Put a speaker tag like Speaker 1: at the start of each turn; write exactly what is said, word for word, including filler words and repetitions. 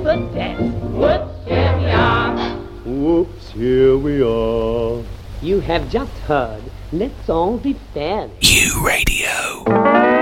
Speaker 1: the desk. Whoops, here we are.
Speaker 2: Whoops, here we are.
Speaker 1: You have just heard Let's All Be Fair.
Speaker 3: U Radio.